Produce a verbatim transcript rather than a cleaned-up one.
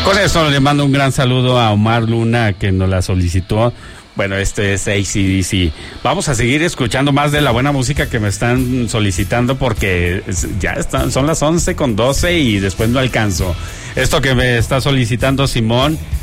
Con eso le mando un gran saludo a Omar Luna, que nos la solicitó. Bueno, este es A C D C. Vamos a seguir escuchando más de la buena música que me están solicitando, porque ya están, son las once con doce y después no alcanzo. Esto que me está solicitando Simón